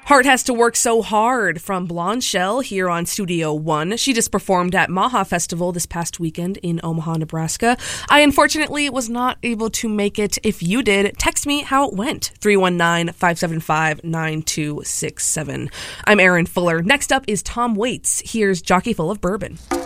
Heart Has to Work So Hard from Blonde Shell here on Studio One. She just performed at Maha Festival this past weekend in Omaha, Nebraska. I unfortunately was not able to make it. If you did, text me how it went. 319-575-9267. I'm Erin Fuller. Next up is Tom Waits. Here's Jockey Full of Bourbon.